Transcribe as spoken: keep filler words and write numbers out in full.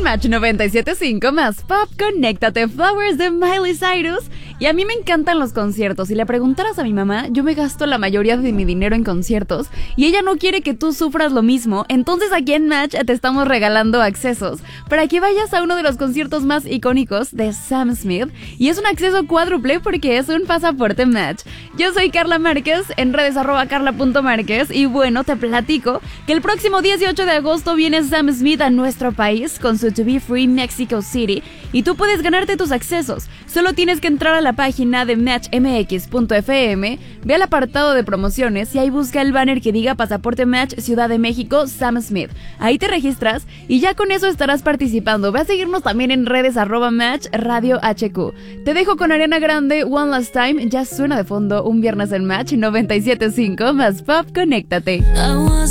Match noventa y siete punto cinco más Pop, conéctate. Flowers de Miley Cyrus. Y a mí me encantan los conciertos. Si le preguntaras a mi mamá, yo me gasto la mayoría de mi dinero en conciertos y ella no quiere que tú sufras lo mismo. Entonces aquí en Match te estamos regalando accesos para que vayas a uno de los conciertos más icónicos de Sam Smith. Y es un acceso cuádruple porque es un pasaporte Match. Yo soy Carla Márquez, en redes arroba carla punto márquez. Y bueno, te platico que el próximo dieciocho de agosto viene Sam Smith a nuestro país con su To Be Free Mexico City. Y tú puedes ganarte tus accesos. Solo tienes que entrar a la página de match m x punto f m, ve al apartado de promociones y ahí busca el banner que diga Pasaporte Match Ciudad de México Sam Smith. Ahí te registras y ya con eso estarás participando. Ve a seguirnos también en redes arroba Match Radio H Q. Te dejo con Ariana Grande, One Last Time. Ya suena de fondo un viernes en Match noventa y siete punto cinco más Pop, conéctate.